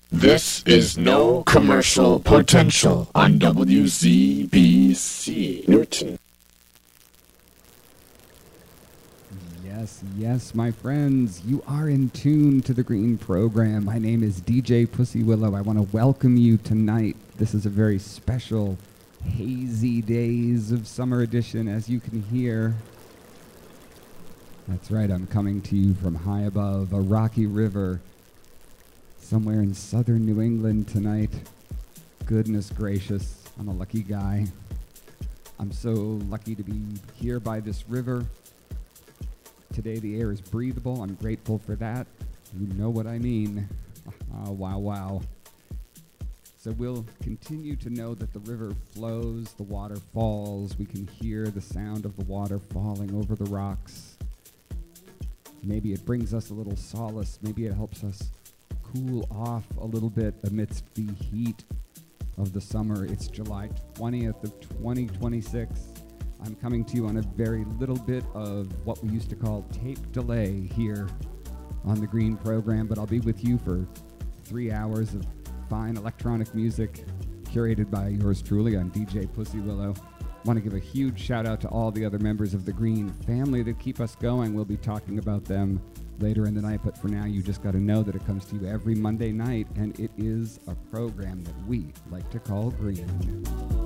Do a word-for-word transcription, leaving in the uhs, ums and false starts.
This is No Commercial Potential on W Z B C Newton. Yes, yes, my friends, you are in tune to the Green Program. My name is D J Pussy Willow. I want to welcome you tonight. This is a very special, hazy days of summer edition, as you can hear. That's right, I'm coming to you from high above a rocky river somewhere in southern New England tonight. Goodness gracious, I'm a lucky guy. I'm so lucky to be here by this river. Today the air is breathable. I'm grateful for that. You know what I mean. Oh, wow, wow. So we'll continue to know that the river flows, the water falls. We can hear the sound of the water falling over the rocks. Maybe it brings us a little solace. Maybe it helps us cool off a little bit amidst the heat of the summer. It's July twentieth of twenty twenty-six. I'm coming to you on a very little bit of what we used to call tape delay here on the Green Program, but I'll be with you for three hours of fine electronic music curated by yours truly. I'm D J Pussy Willow. Want to give a huge shout out to all the other members of the Green family that keep us going. We'll be talking about them later in the night, but for now you just got to know that it comes to you every Monday night, and it is a program that we like to call Green.